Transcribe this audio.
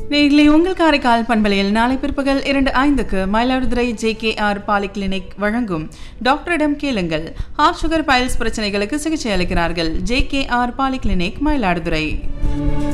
நேயர்களே, உங்கள் காரைக்கால் பண்பலையில் நாளை பிற்பகல் 2:05க்கு மயிலாடுதுறை JKR பாலிகிளினிக் வழங்கும் டாக்டரிடம் கேளுங்கள். ஹார்ட் சுகர் பைல்ஸ் பிரச்சனைகளுக்கு சிகிச்சை அளிக்கிறார்கள். JKR polyclinic Mayiladuthurai.